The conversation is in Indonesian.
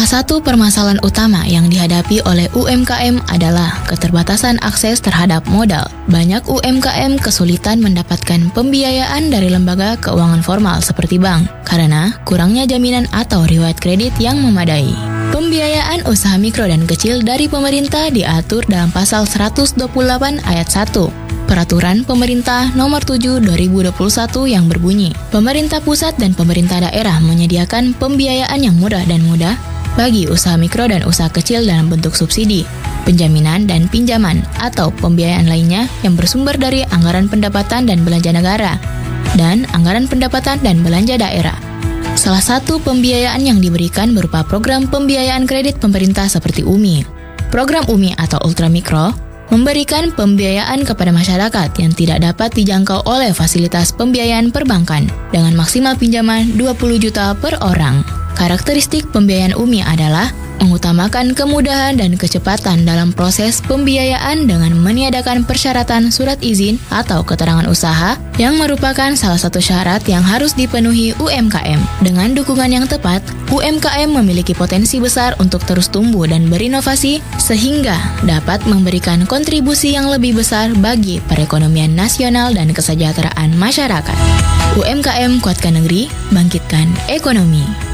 Salah satu permasalahan utama yang dihadapi oleh UMKM adalah keterbatasan akses terhadap modal. Banyak UMKM kesulitan mendapatkan pembiayaan dari lembaga keuangan formal seperti bank karena kurangnya jaminan atau riwayat kredit yang memadai. Pembiayaan usaha mikro dan kecil dari pemerintah diatur dalam pasal 128 ayat 1. Peraturan Pemerintah Nomor 7 2021 yang berbunyi, pemerintah pusat dan pemerintah daerah menyediakan pembiayaan yang murah dan mudah bagi usaha mikro dan usaha kecil dalam bentuk subsidi, penjaminan dan pinjaman, atau pembiayaan lainnya yang bersumber dari anggaran pendapatan dan belanja negara, dan anggaran pendapatan dan belanja daerah. Salah satu pembiayaan yang diberikan berupa program pembiayaan kredit pemerintah seperti UMI. Program UMI atau Ultramikro memberikan pembiayaan kepada masyarakat yang tidak dapat dijangkau oleh fasilitas pembiayaan perbankan dengan maksimal pinjaman 20 juta per orang. Karakteristik pembiayaan UMI adalah mengutamakan kemudahan dan kecepatan dalam proses pembiayaan dengan meniadakan persyaratan surat izin atau keterangan usaha yang merupakan salah satu syarat yang harus dipenuhi UMKM. Dengan dukungan yang tepat, UMKM memiliki potensi besar untuk terus tumbuh dan berinovasi sehingga dapat memberikan kontribusi yang lebih besar bagi perekonomian nasional dan kesejahteraan masyarakat. UMKM kuatkan negeri, bangkitkan ekonomi.